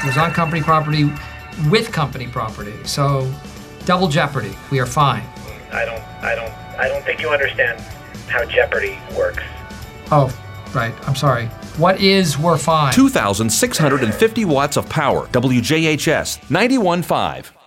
It was on company property with company property. So double jeopardy. We are fine. I don't think you understand how jeopardy works. Oh, right. I'm sorry. What is we're fine? 2,650 watts of power. WJHS 91.5.